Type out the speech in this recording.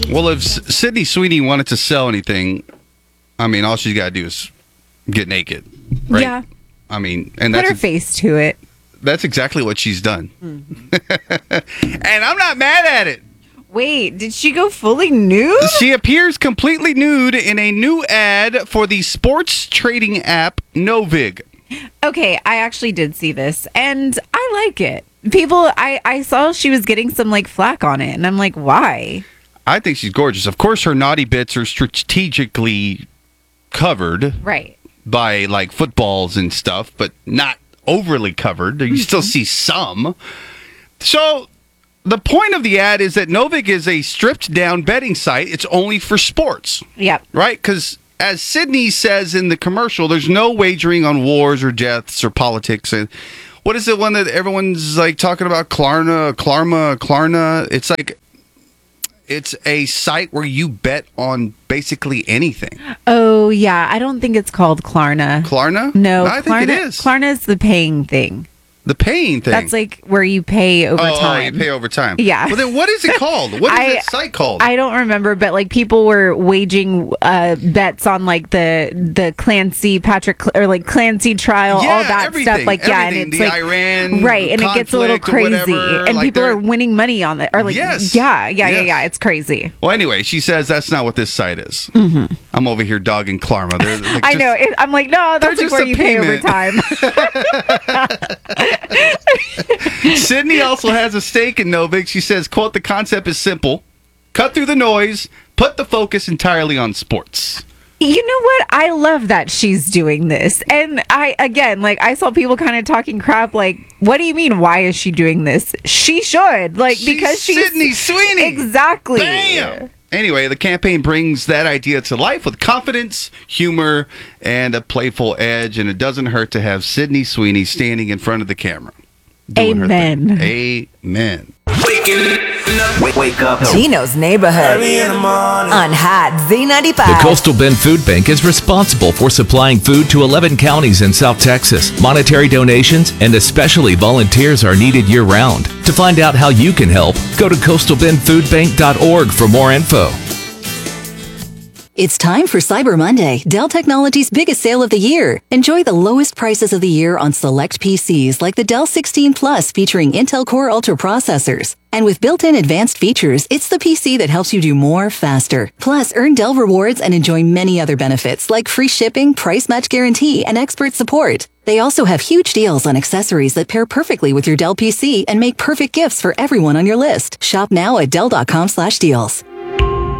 Well, if Sydney Sweeney wanted to sell anything, I mean, all she's got to do is get naked, right? Yeah. I mean, and Put that's her face to it. That's exactly what she's done. And I'm not mad at it. Wait, did she go fully nude? She appears completely nude in a new ad for the sports trading app Novig. Okay, I actually did see this, and I like it. I saw she was getting some, like, flack on it, and I'm like, why? I think she's gorgeous. Of course, her naughty bits are strategically covered. Right. By, like, footballs and stuff, but not overly covered. You still see some. So the point of the ad is that Novig is a stripped down betting site. It's only for sports. Yep. Right? Because as Sydney says in the commercial, there's no wagering on wars or deaths or politics. And what is the one that everyone's like talking about? Klarna. It's like, it's a site where you bet on basically anything. Oh, yeah. I don't think it's called Klarna. Klarna? No, I think it is. Klarna's the paying thing. The paying thing. That's like where you pay over time. Oh, you pay over time. Yeah. Well, then what is it called? What is that site called? I don't remember, but like people were waging bets on like the Clancy or like Clancy trial, all that stuff. Like and it's the like Iran right, and it gets a little crazy, and like people are winning money on it. Or like yeah, it's crazy. Well, anyway, she says that's not what this site is. Mm-hmm. I'm over here dogging Klarna. Like I know. I'm like, no, that's like where you pay over time. Sydney also has a stake in Novig. She says, quote, the concept is simple. Cut through the noise. Put the focus entirely on sports. You know what? I love that she's doing this. And I saw people kind of talking crap like, what do you mean? Why is she doing this? She should. Because she's Sydney Sweeney. Exactly. Bam! Anyway, the campaign brings that idea to life with confidence, humor, and a playful edge. And it doesn't hurt to have Sydney Sweeney standing in front of the camera. Amen. Amen. Wake up. Gino's Neighborhood on Hot Z95. The Coastal Bend Food Bank is responsible for supplying food to 11 counties in South Texas. Monetary donations and especially volunteers are needed year-round. To find out how you can help, go to coastalbendfoodbank.org for more info. It's time for Cyber Monday, Dell Technologies' biggest sale of the year. Enjoy the lowest prices of the year on select PCs like the Dell 16 Plus featuring Intel Core Ultra processors. And with built-in advanced features, it's the PC that helps you do more faster. Plus, earn Dell rewards and enjoy many other benefits like free shipping, price match guarantee, and expert support. They also have huge deals on accessories that pair perfectly with your Dell PC and make perfect gifts for everyone on your list. Shop now at Dell.com/deals.